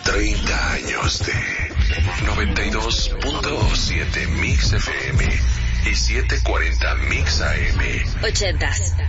30 años de 92.7 Mix FM y 740 Mix AM. 80s.